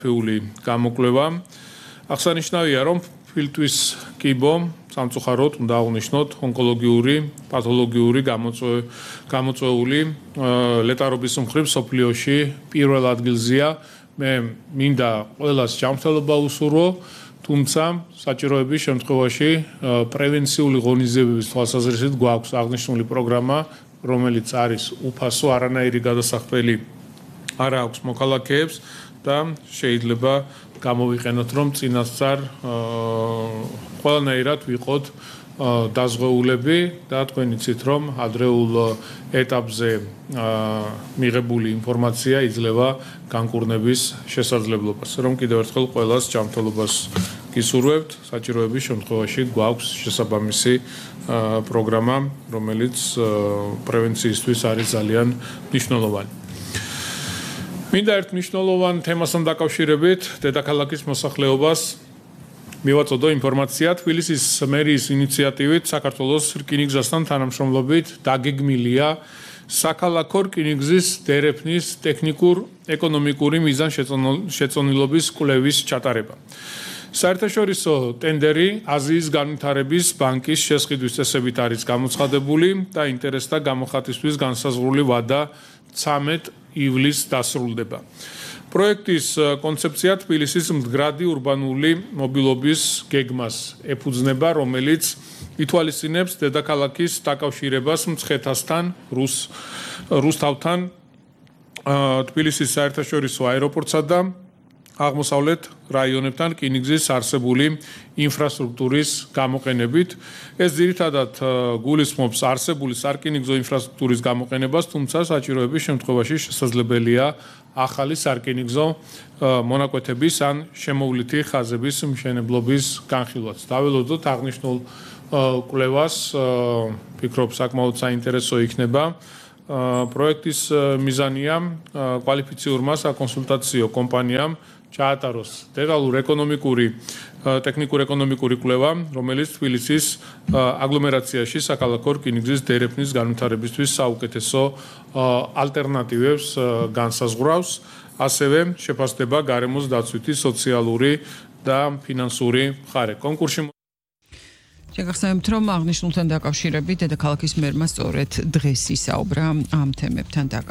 გამოკვლევა. აღსანიშნავია, რომ ფილტვის კიბო სამწუხაროდ უნდა აღნიშნოთ ონკოლოგიური, პათოლოგიური გამოწვეული ლეტარობის მხრივ სოფლიოში პირველ ადგილზეა. მე მინდა ყველას ჯანმრთელობა უსურვო, თუმცა საჭიროების შემთხვევაში პრევენციული ღონისძიებების თვალსაზრისით გვაქვს აღნიშნული პროგრამა, რომელიც არის უფასო, არანაირი გადასახდელი არ აქვს მოქალაქეებს და შეიძლება გამოვიყენოთ, რომ წინასწარ ყველანაირად ვიყოთ დაზღვეულები და თქვენ იცით, რომ ადრეულ ეტაპზე მიღებული ინფორმაცია იძლევა განკურნების შესაძლებლობას. რომ კიდევ ერთხელ ყველას ჯანმრთელობას გისურვებთ, საჭიროების შემთხვევაში გვაქვს შესაბამისი პროგრამა, რომელიც პრევენციისთვის არის ძალიან მნიშვნელოვანი. მინდა ერთ მნიშვნელოვან თემასთან დაკავშირებით დედაქალაქის მოსახლეობას მივაწოდო ინფორმაცია თბილისის მერიის ინიციატივით საქართველოს რკინიგზასთან თანამშრომლობით დაგეგმილია საქალაქო რკინიგზის დერეფნის ტექნიკურ-ეკონომიკური მიზანშეწონილობის კვლევის ჩატარება. საერთაშორისო ტენდერი აზიის განვითარების ბანკის შესყიდვის წესებით არის გამოცხადებული და ინტერესთა გამოხატისთვის განსაზღვრული ვადა 13 ივლისს დასრულდება. პროექტის კონცეფცია თბილისის მდგრადი ურბანული მობილობის გეგმას ეფუძნება, რომელიც ითვალისწინებს დედაქალაქის დაკავშირებას მცხეთასთან, რუსთავთან, თბილისის საერთაშორისო აეროპორტსა და აღმოსავლეთ რაიონებთან რკინიგზის არსებული ინფრასტრუქტურის გამოყენებით. ეს ძირითადად გულისხმობს არსებული სარკინიგზო ინფრასტრუქტურის გამოყენებას, თუმცა საჭიროების შემთხვევაში შესაძლებელია ახალი სარკინიგზო მონაკვეთების ან შემოვლითი ხაზების მშენებლობის განხილვაც. დაველოდოთ აღნიშნულ კვლევას, ვფიქრობ, საკმაოდ საინტერესო იქნება. პროექტის მიზანია კვალიფიციურმა საკონსულტაციო კომპანიამ ჩაატაროს დეტალურ ტექნიკურ-ეკონომიკური კვლევა, რომელიც თბილისის აგლომერაციაში საქალაქო რკინიგზის დერეფნის განვითარებისთვის საუკეთესო ალტერნატივებს განსაზღვრავს, ასევე შეფასდება გარემოს დაცვითი, სოციალური და ფინანსური მხარე. კონკურსში შეგახსენებთ, რომ აღნიშნულთან დაკავშირებით დედაქალაქის მერმა სწორედ დღეს ისაუბრა ამ თემებთან.